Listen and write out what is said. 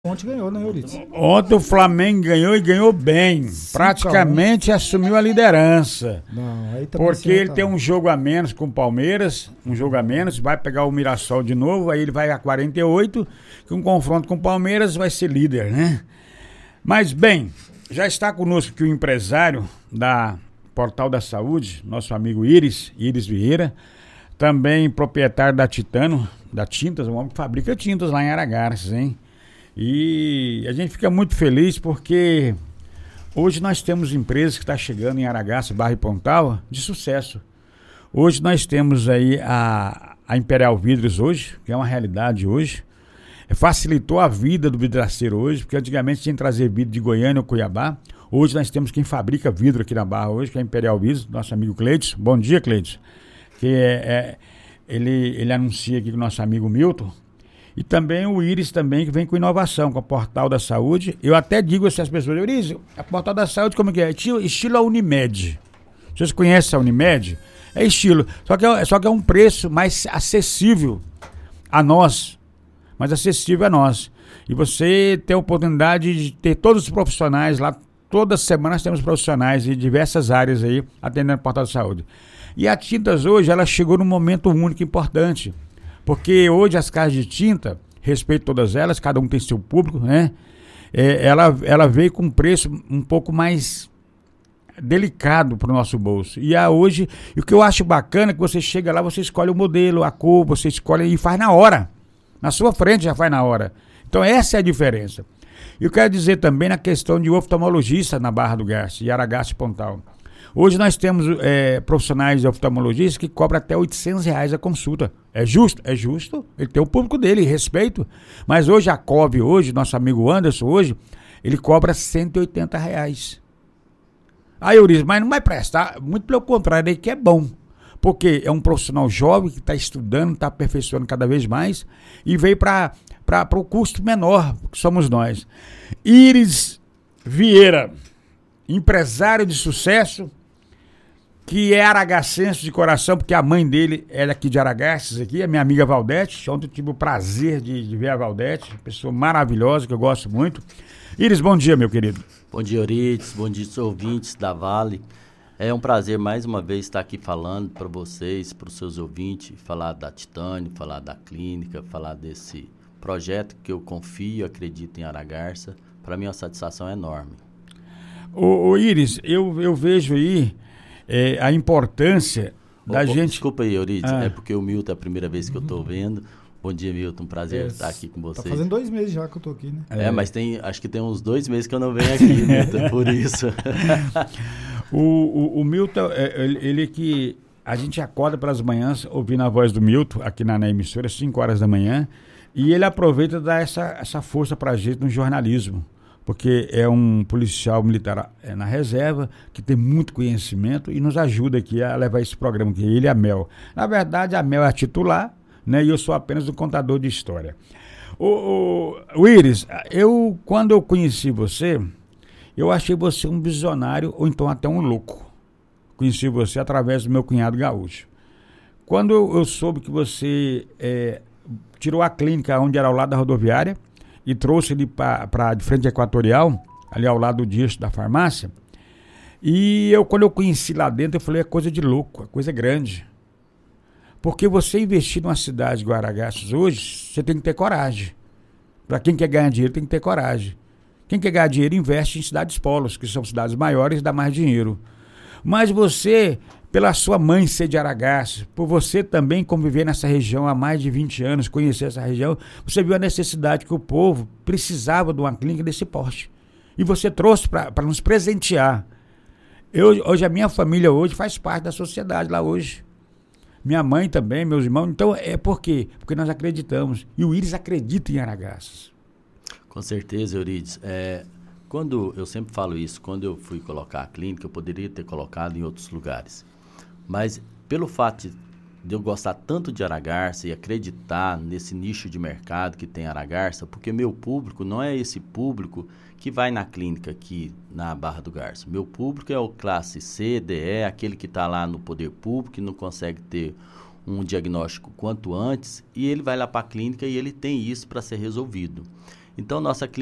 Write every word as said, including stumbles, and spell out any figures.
Ontem ganhou, né, Euridice? Ontem o Flamengo ganhou e ganhou bem. Praticamente assumiu a liderança. Não, aí também Porque ele tá... tem um jogo a menos com o Palmeiras, um jogo a menos, vai pegar o Mirassol de novo, aí ele vai a quarenta e oito, que um confronto com o Palmeiras vai ser líder, né? Mas bem, já está conosco aqui o empresário da Portal da Saúde, nosso amigo Iris, Iris Vieira, também proprietário da Titano, da Tintas, um homem que fabrica tintas lá em Aragarças, hein? E a gente fica muito feliz porque hoje nós temos empresas que estão chegando em Aragarças, Barra e Pontal, de sucesso. Hoje nós temos aí a, a Imperial Vidros hoje, que é uma realidade hoje. Facilitou a vida do vidraceiro hoje, porque antigamente tinha que trazer vidro de Goiânia ou Cuiabá. Hoje nós temos quem fabrica vidro aqui na Barra hoje, que é a Imperial Vidros, nosso amigo Cleiton. Bom dia, Cleiton. Que é, é, ele, ele anuncia aqui com o nosso amigo Milton. E também o Iris também, que vem com inovação, com a Portal da Saúde. Eu até digo assim às pessoas, Iris, a Portal da Saúde como que é? Estilo, estilo a Unimed. Vocês conhecem a Unimed? É estilo, só que é, só que é um preço mais acessível a nós, mais acessível a nós. E você tem a oportunidade de ter todos os profissionais lá, toda semana nós temos profissionais de diversas áreas aí, atendendo a Portal da Saúde. E a Tintas hoje, ela chegou num momento único importante. Porque hoje as casas de tinta, respeito todas elas, cada um tem seu público, né? É, ela, ela veio com um preço um pouco mais delicado para o nosso bolso. E a hoje, e o que eu acho bacana é que você chega lá, você escolhe o modelo, a cor, você escolhe e faz na hora. Na sua frente já faz na hora. Então essa é a diferença. E eu quero dizer também na questão de oftalmologista na Barra do Garça, e Aragarças e Pontal. Hoje nós temos é, profissionais de oftalmologistas que cobram até oitocentos reais a consulta. É justo? É justo. Ele tem o público dele, respeito. Mas hoje a C O V, hoje, nosso amigo Anderson, hoje, ele cobra cento e oitenta reais. Aí eu disse, mas não vai prestar. Muito pelo contrário, ele que é bom. Porque é um profissional jovem que está estudando, está aperfeiçoando cada vez mais e veio para o custo menor, que somos nós. Iris Vieira, empresário de sucesso, que é aragacense de coração, porque a mãe dele é daqui de Aragarças, aqui, a minha amiga Valdete. Ontem eu tive o prazer de, de ver a Valdete, pessoa maravilhosa, que eu gosto muito. Iris, bom dia, meu querido. Bom dia, Euridice, bom dia, ouvintes da Vale. É um prazer, mais uma vez, estar aqui falando para vocês, para os seus ouvintes, falar da Titânio, falar da clínica, falar desse projeto que eu confio, acredito em Aragarças. Para mim, é uma satisfação enorme. Ô, ô Iris, eu, eu vejo aí é, a importância ô, da ô, gente... Desculpa aí, Euridice, ah. é porque o Milton é a primeira vez que eu estou vendo. Bom dia, Milton, um prazer é, estar aqui com vocês. Tá fazendo dois meses já que eu tô aqui, né? É, é mas tem, acho que tem uns dois meses que eu não venho aqui, Milton, por isso. o, o, o Milton, ele, ele que... A gente acorda pelas manhãs ouvindo a voz do Milton aqui na, na emissora, às cinco horas da manhã, e ele aproveita e dá essa, essa força pra gente no jornalismo. Porque é um policial militar é, na reserva, que tem muito conhecimento e nos ajuda aqui a levar esse programa aqui, ele e a Mel. Na verdade, a Mel é a titular, né, e eu sou apenas um contador de história. O, o, o Iris, eu, quando eu conheci você, eu achei você um visionário, ou então até um louco. Conheci você através do meu cunhado gaúcho. Quando eu, eu soube que você é, tirou a clínica onde era ao lado da rodoviária, e trouxe ele para de frente equatorial, ali ao lado do disto da farmácia. E eu, quando eu conheci lá dentro, eu falei, é coisa de louco, é coisa grande. Porque você investir numa cidade igual Aragarças hoje, você tem que ter coragem. Para quem quer ganhar dinheiro, tem que ter coragem. Quem quer ganhar dinheiro, investe em cidades polos, que são cidades maiores e dá mais dinheiro. Mas você, pela sua mãe ser de Aragarças, por você também conviver nessa região há mais de vinte anos, conhecer essa região, você viu a necessidade que o povo precisava de uma clínica desse porte. E você trouxe para nos presentear. Eu, hoje a minha família hoje faz parte da sociedade lá hoje. Minha mãe também, meus irmãos. Então é por quê? Porque nós acreditamos. E o Iris acredita em Aragarças. Com certeza, Euridice. É... Quando, eu sempre falo isso, quando eu fui colocar a clínica, eu poderia ter colocado em outros lugares. Mas pelo fato de eu gostar tanto de Aragarças e acreditar nesse nicho de mercado que tem Aragarças, porque meu público não é esse público que vai na clínica aqui na Barra do Garça. Meu público é o classe C, D, E, aquele que está lá no poder público e não consegue ter um diagnóstico quanto antes, e ele vai lá para a clínica e ele tem isso para ser resolvido. Então, nossa